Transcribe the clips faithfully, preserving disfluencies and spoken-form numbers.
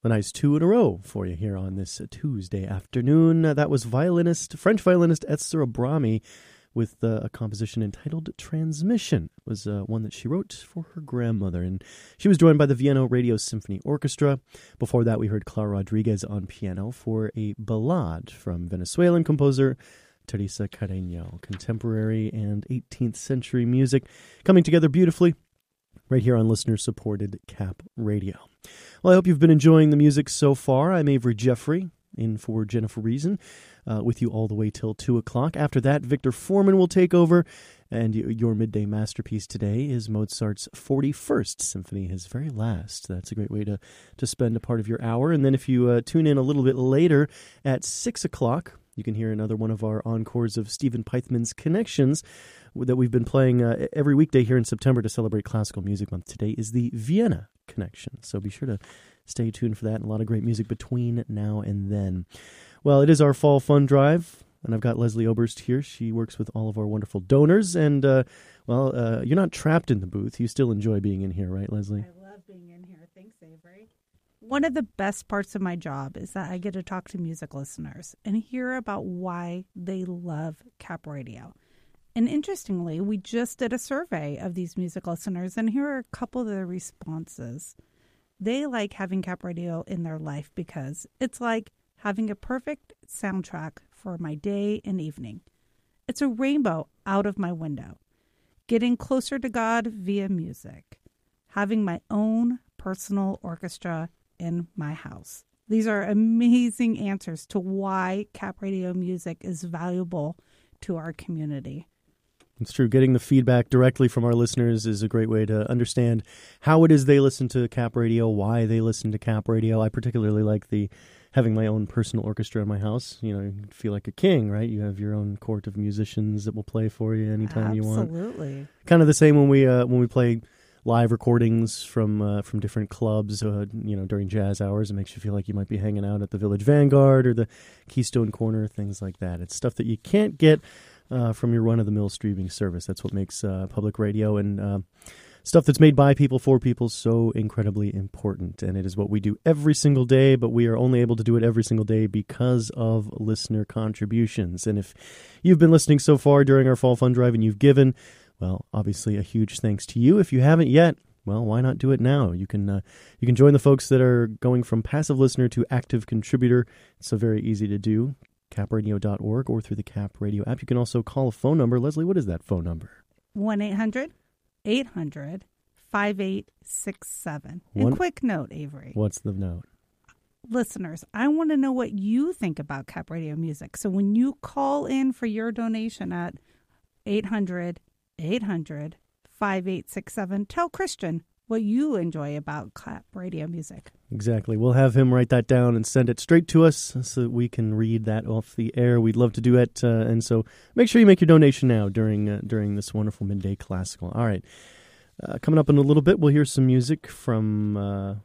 A nice two in a row for you here on this Tuesday afternoon. Uh, that was violinist, French violinist Esther Abrami with uh, a composition entitled Transmission. It was uh, one that she wrote for her grandmother, and she was joined by the Vienna Radio Symphony Orchestra. Before that, we heard Clara Rodriguez on piano for a ballade from Venezuelan composer Teresa Carreño. Contemporary and eighteenth century music coming together beautifully right here on listener-supported Cap Radio. Well, I hope you've been enjoying the music so far. I'm Avery Jeffrey, in for Jennifer Reason, uh, with you all the way till two o'clock. After that, Victor Foreman will take over, and your midday masterpiece today is Mozart's forty-first Symphony, his very last. That's a great way to, to spend a part of your hour. And then if you uh, tune in a little bit later at six o'clock, you can hear another one of our encores of Stephen Peithman's Connections that we've been playing uh, every weekday here in September to celebrate Classical Music Month. Today is the Vienna Connection, so be sure to stay tuned for that, and a lot of great music between now and then. Well, it is our Fall Fund Drive, and I've got Leslie Oberst here. She works with all of our wonderful donors, and, uh, well, uh, you're not trapped in the booth. You still enjoy being in here, right, Leslie? I love being in here. Thanks, Avery. One of the best parts of my job is that I get to talk to music listeners and hear about why they love Cap Radio. And interestingly, we just did a survey of these music listeners, and here are a couple of the responses. They like having Cap Radio in their life because it's like having a perfect soundtrack for my day and evening. It's a rainbow out of my window. Getting closer to God via music. Having my own personal orchestra in my house. These are amazing answers to why Cap Radio music is valuable to our community. It's true. Getting the feedback directly from our listeners is a great way to understand how it is they listen to Cap Radio, why they listen to Cap Radio. I particularly like the having my own personal orchestra in my house. You know, you feel like a king, right? You have your own court of musicians that will play for you anytime Absolutely. you want. Absolutely. Kind of the same when we uh, when we play live recordings from uh, from different clubs, uh, you know, during jazz hours. It makes you feel like you might be hanging out at the Village Vanguard or the Keystone Corner, things like that. It's stuff that you can't get Uh, from your run-of-the-mill streaming service. That's what makes uh, public radio and uh, stuff that's made by people for people so incredibly important. And it is what we do every single day, but we are only able to do it every single day because of listener contributions. And if you've been listening so far during our Fall Fund Drive and you've given, well, obviously a huge thanks to you. If you haven't yet, well, why not do it now? You can uh, you can join the folks that are going from passive listener to active contributor. It's so very easy to do. cap radio dot org or through the Cap Radio app. You can also call a phone number. Leslie, what is that phone number? one eight hundred eight hundred five eight six seven. And One, quick note, Avery. What's the note? Listeners, I want to know what you think about Cap Radio music. So when you call in for your donation at eight hundred eight hundred five eight six seven, tell Christian what you enjoy about Cap Radio music. Exactly. We'll have him write that down and send it straight to us so that we can read that off the air. We'd love to do it. Uh, and so make sure you make your donation now during uh, during this wonderful Midday Classical. All right. Uh, coming up in a little bit, we'll hear some music from uh,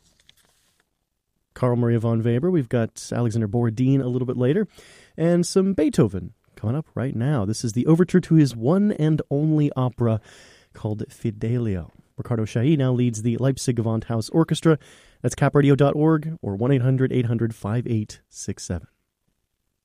Carl Maria von Weber. We've got Alexander Borodin a little bit later. And some Beethoven coming up right now. This is the overture to his one and only opera called Fidelio. Ricardo Chailly now leads the Leipzig Gewandhaus Orchestra. That's cap radio dot org or one eight hundred eight hundred five eight six seven.